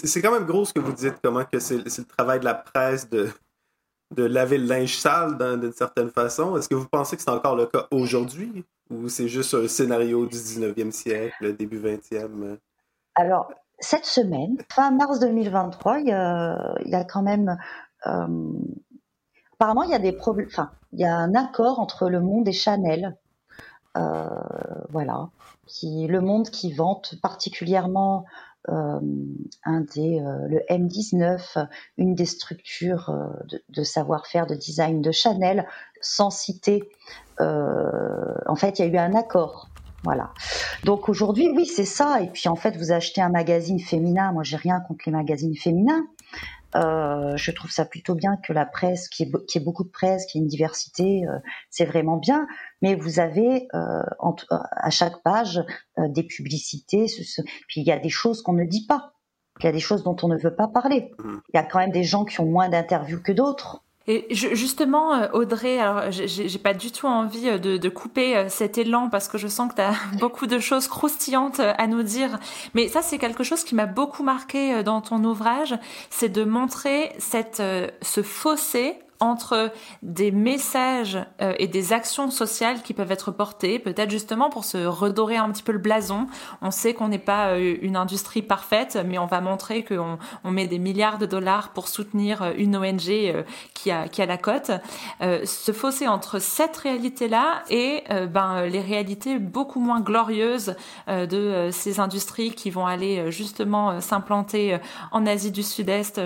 C'est quand même gros ce que vous dites, comment que c'est le travail de la presse de laver le linge sale d'une certaine façon. Est-ce que vous pensez que c'est encore le cas aujourd'hui? Ou c'est juste un scénario du 19e siècle, début 20e? Alors, cette semaine, fin mars 2023, il y a quand même... euh, apparemment, il y a des problèmes... Enfin, il y a un accord entre Le Monde et Chanel. Euh, voilà. Le Monde qui vante particulièrement le M19, une des structures de savoir-faire, de design de Chanel, sans citer. En fait, il y a eu un accord. Voilà. Donc aujourd'hui, oui, c'est ça. Et puis en fait, vous achetez un magazine féminin. Moi, j'ai rien contre les magazines féminins. Je trouve ça plutôt bien que la presse, qu'il y ait beaucoup de presse, qu'il y ait une diversité, c'est vraiment bien. Mais vous avez à chaque page des publicités, puis il y a des choses qu'on ne dit pas, il y a des choses dont on ne veut pas parler. Il y a quand même des gens qui ont moins d'interviews que d'autres. Et justement, Audrey, alors j'ai pas du tout envie de couper cet élan parce que je sens que tu as beaucoup de choses croustillantes à nous dire. Mais ça, c'est quelque chose qui m'a beaucoup marqué dans ton ouvrage, c'est de montrer ce fossé entre des messages et des actions sociales qui peuvent être portées, peut-être justement pour se redorer un petit peu le blason. On sait qu'on n'est pas une industrie parfaite, mais on va montrer qu'on met des milliards de dollars pour soutenir une ONG qui a la cote. Se fausser entre cette réalité-là et les réalités beaucoup moins glorieuses de ces industries qui vont aller justement s'implanter en Asie du Sud-Est,